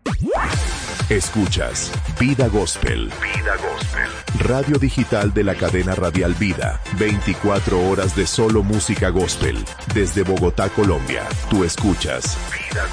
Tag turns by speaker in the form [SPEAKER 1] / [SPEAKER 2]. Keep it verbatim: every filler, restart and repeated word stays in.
[SPEAKER 1] Escuchas Vida Gospel. Vida Gospel. Radio digital de la cadena radial Vida. veinticuatro horas de solo música gospel. Desde Bogotá, Colombia. Tú escuchas Vida